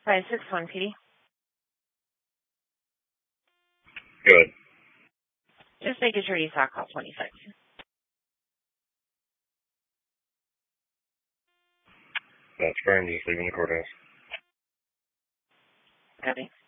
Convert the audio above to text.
561 PD. Good. Just making sure you saw call 26. That's fine. Just leaving the courthouse. Copy.